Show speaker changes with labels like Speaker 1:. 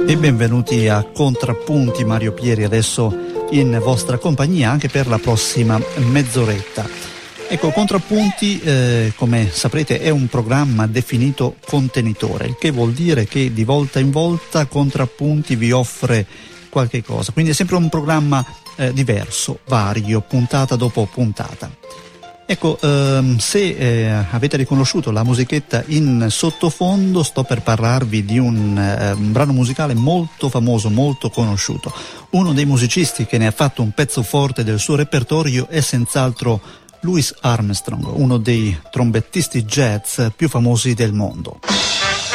Speaker 1: E benvenuti a Contrappunti, Mario Pieri adesso in vostra compagnia anche per la prossima mezz'oretta. Ecco, Contrappunti, come saprete, è un programma definito contenitore, il che vuol dire che di volta in volta Contrappunti vi offre qualche cosa, quindi è sempre un programma diverso, vario, puntata dopo puntata. Ecco, se avete riconosciuto la musichetta in sottofondo, sto per parlarvi di un brano musicale molto famoso, molto conosciuto. Uno dei musicisti che ne ha fatto un pezzo forte del suo repertorio è senz'altro Louis Armstrong, uno dei trombettisti jazz più famosi del mondo.